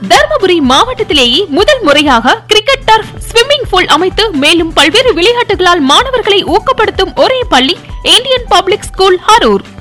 தர்மபுரி மாவட்டத்திலேயே முதல் முறையாக cricket turf, swimming pool அமைத்து மேலும் பல்வேறு விளையாட்டுகளால் மாணவர்களை ஊக்கப்படுத்தும் ஒரே பள்ளி இந்தியன் பப்ளிக் ஸ்கூல் அரூர்.